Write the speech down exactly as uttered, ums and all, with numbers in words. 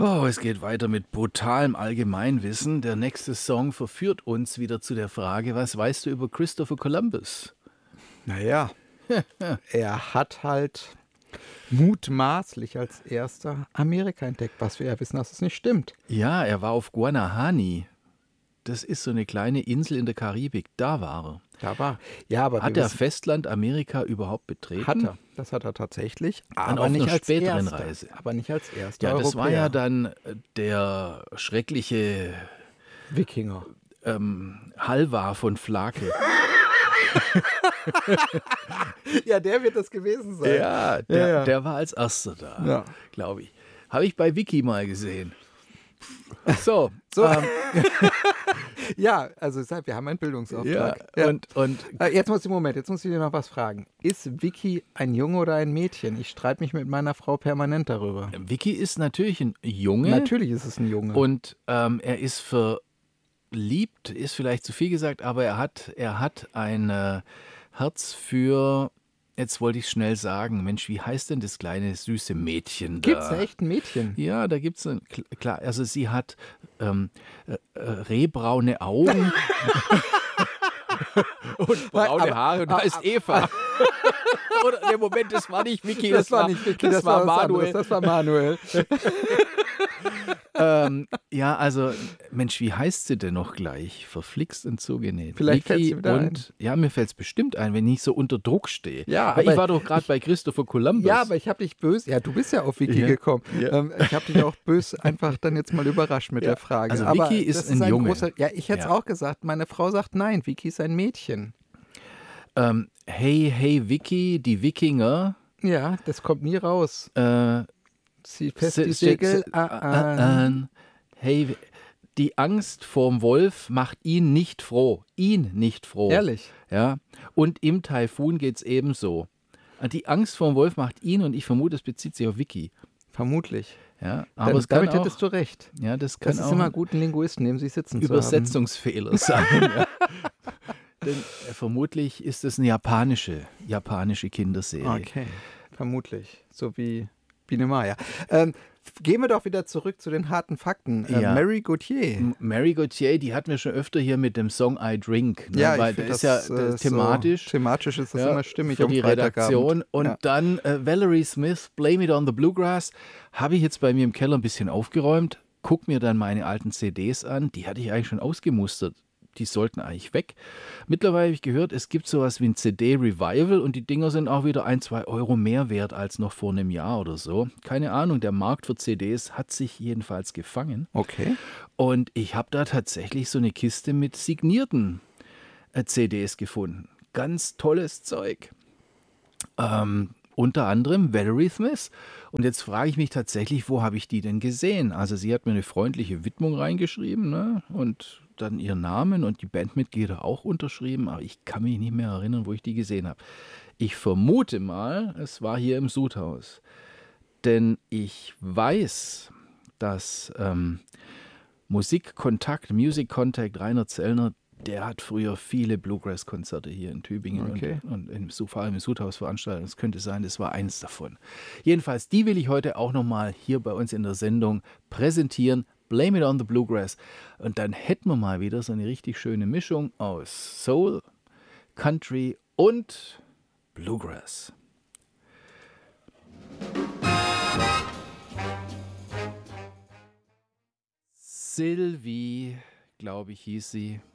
Oh, es geht weiter mit brutalem Allgemeinwissen. Der nächste Song verführt uns wieder zu der Frage, was weißt du über Christopher Columbus? Naja, er hat halt mutmaßlich als erster Amerika entdeckt, was wir ja wissen, dass es nicht stimmt. Ja, er war auf Guanahani. Das ist so eine kleine Insel in der Karibik. Da war er. Da war, ja, aber Hat wir er wissen, Festland Amerika überhaupt betreten? hat er. Das hat er tatsächlich, Dann aber auf nicht einer als späteren erster. Reise. Aber nicht als erster Ja, das war ja Europäer. dann äh, der schreckliche Wikinger. ähm, Halvar von Flake. Ja, der wird das gewesen sein. Ja, der, Ja, ja. der war als erster da, Ja. glaube ich. Habe ich bei Wiki mal gesehen. So, So. ähm, Ja, also deshalb, wir haben einen ja, Bildungsauftrag. und, und Äh, Jetzt muss ich, Moment, jetzt muss ich dir noch was fragen. Ist Vicky ein Junge oder ein Mädchen? Ich streite mich mit meiner Frau permanent darüber. Wiki ist natürlich ein Junge. Natürlich ist es ein Junge. Und ähm, er ist verliebt, ist vielleicht zu viel gesagt, aber er hat, er hat ein äh, Herz für, jetzt wollte ich schnell sagen, Mensch, wie heißt denn das kleine süße Mädchen da? Gibt es echt ein Mädchen? Ja, da gibt es, klar, also sie hat ähm, äh, äh, rehbraune Augen und braune Aber- Haare und aber- heißt Eva. Oder, ne, Moment, das war nicht Vicky, das, Das war nicht Vicky, das, war was Manuel. anderes, Das war Manuel. ähm, ja, also, Mensch, wie heißt sie denn noch gleich? Verflixt und zugenäht. Vielleicht fällt's Vicky dir wieder und, ja, mir fällt es bestimmt ein, wenn ich so unter Druck stehe. Ja, Weil aber ich war doch gerade bei Christopher Columbus. Ja, aber ich habe dich böse, ja, du bist ja auf Vicky Ja, gekommen. ja. Ähm, ich habe dich auch böse einfach dann jetzt mal überrascht mit Ja, der Frage. also aber Vicky ist das ein Junge. großer, ja, ich hätte es Ja. auch gesagt. Meine Frau sagt nein, Vicky ist ein Mädchen. Ähm, hey, hey, Vicky, die Wikinger. Ja, das kommt nie raus. Äh, Sie fest se- die se- Segel. se- Ah, ah. äh, äh, hey, die Angst vorm Wolf macht ihn nicht froh. Ihn nicht froh. Ehrlich. Ja, und im Taifun geht es ebenso. Die Angst vor dem Wolf macht ihn, und ich vermute, es bezieht sich auf Wiki. Vermutlich. Ja, aber Dann, es kann damit auch, hättest du recht. ja, das kann Das ist auch immer gut, einen Linguisten neben sich sitzen Übersetzungsfehler sein. Ja. Denn äh, vermutlich ist es eine japanische, japanische Kinderserie. zu haben. Okay, vermutlich. So wie Biene Maya. Ähm, gehen wir doch wieder zurück zu den harten Fakten. Ähm, Ja. Mary Gauthier. M- Mary Gauthier, die hatten wir schon öfter hier mit dem Song I Drink. Ne? Ja, ich Weil find der ist das, ja äh, der, thematisch. So, thematisch ist das Ja, immer stimmig für am die Freitagabend. Redaktion. Und Ja. dann äh, Valerie Smith, Blame It on the Bluegrass, habe ich jetzt bei mir im Keller ein bisschen aufgeräumt, guck mir dann meine alten C Ds an, die hatte ich eigentlich schon ausgemustert. Die sollten eigentlich weg. Mittlerweile habe ich gehört, es gibt sowas wie ein C D-Revival und die Dinger sind auch wieder ein, zwei Euro mehr wert als noch vor einem Jahr oder so. Keine Ahnung, der Markt für C Ds hat sich jedenfalls gefangen. Okay. Und ich habe da tatsächlich so eine Kiste mit signierten äh, C Ds gefunden. Ganz tolles Zeug. Ähm, unter anderem Valerie Smith. Und jetzt frage ich mich tatsächlich, wo habe ich die denn gesehen? Also sie hat mir eine freundliche Widmung reingeschrieben, ne? Und dann ihren Namen und die Bandmitglieder auch unterschrieben, aber ich kann mich nicht mehr erinnern, wo ich die gesehen habe. Ich vermute mal, es war hier im Sudhaus. Denn ich weiß, dass ähm, Musikkontakt, Music Contact, Rainer Zellner, der hat früher viele Bluegrass-Konzerte hier in Tübingen Okay. und, und in, vor allem im Sudhaus veranstaltet. Es könnte sein, das war eins davon. Jedenfalls, die will ich heute auch nochmal hier bei uns in der Sendung präsentieren. Blame It on the Bluegrass. Und dann hätten wir mal wieder so eine richtig schöne Mischung aus Soul, Country und Bluegrass. Sylvie, glaube ich, hieß sie.